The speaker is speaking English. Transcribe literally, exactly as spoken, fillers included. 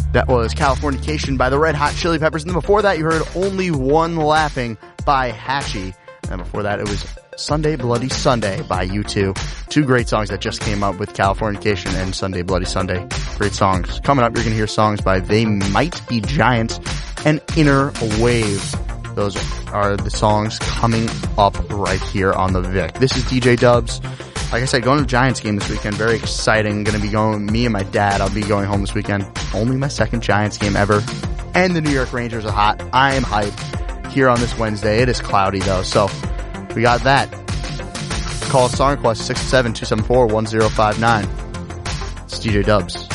That was Californication by the Red Hot Chili Peppers. And then before that, you heard Only One Laughing by Hatchie. And before that, it was Sunday Bloody Sunday by U two. Two great songs that just came up with Californication and Sunday Bloody Sunday. Great songs. Coming up, you're going to hear songs by They Might Be Giants and Inner Wave. Those are the songs coming up right here on the Vic. This is D J Dubs. Like I said, going to the Giants game this weekend. Very exciting. Going to be going, me and my dad, I'll be going home this weekend. Only my second Giants game ever. And the New York Rangers are hot. I am hyped here on this Wednesday. It is cloudy though, so we got that. Call us song request six seven two seven four one zero five nine. It's D J Dubs.